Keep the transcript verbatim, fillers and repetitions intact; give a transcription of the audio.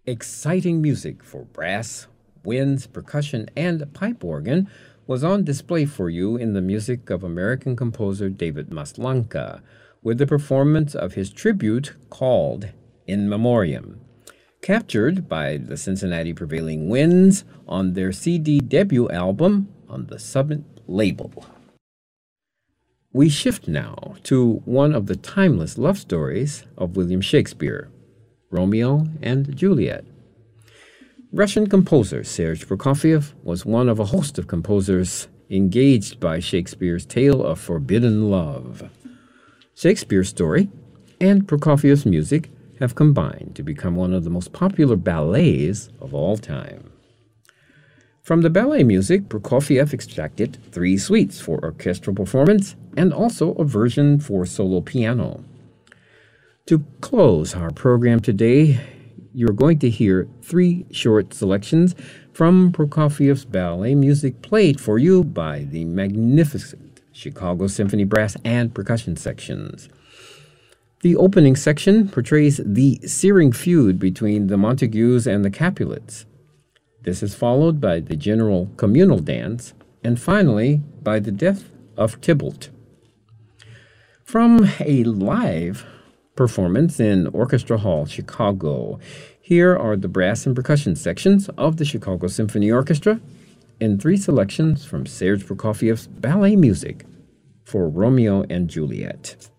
Exciting music for brass, winds, percussion, and pipe organ was on display for you in the music of American composer David Maslanka, with the performance of his tribute called In Memoriam, captured by the Cincinnati Prevailing Winds on their C D debut album on the Summit label. We shift now to one of the timeless love stories of William Shakespeare, Romeo and Juliet. Russian composer Serge Prokofiev was one of a host of composers engaged by Shakespeare's tale of forbidden love. Shakespeare's story and Prokofiev's music have combined to become one of the most popular ballets of all time. From the ballet music, Prokofiev extracted three suites for orchestral performance and also a version for solo piano. To close our program today, you're going to hear three short selections from Prokofiev's ballet music played for you by the magnificent Chicago Symphony Brass and Percussion sections. The opening section portrays the searing feud between the Montagues and the Capulets. This is followed by the general communal dance, and finally by the death of Tybalt. From a live performance in Orchestra Hall, Chicago, here are the brass and percussion sections of the Chicago Symphony Orchestra in three selections from Serge Prokofiev's ballet music for Romeo and Juliet.